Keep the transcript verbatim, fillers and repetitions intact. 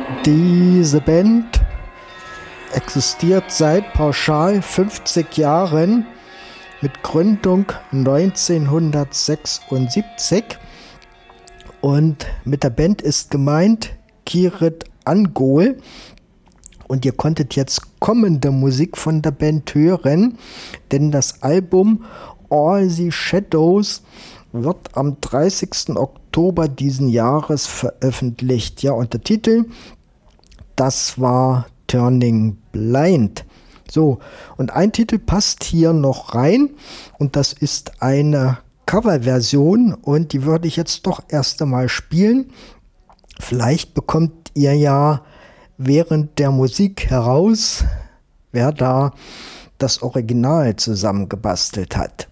Diese Band existiert seit pauschal fünfzig Jahren mit Gründung neunzehnhundertsechsundsiebzig und mit der Band ist gemeint Kirit Angol und ihr konntet jetzt kommende Musik von der Band hören, denn das Album All the Shadows wird am dreißigsten Oktober diesen Jahres veröffentlicht. Ja, und der Titel, das war Turning Blind. So, und ein Titel passt hier noch rein und das ist eine Coverversion und die würde ich jetzt doch erst einmal spielen. Vielleicht bekommt ihr ja während der Musik heraus, wer da das Original zusammengebastelt hat.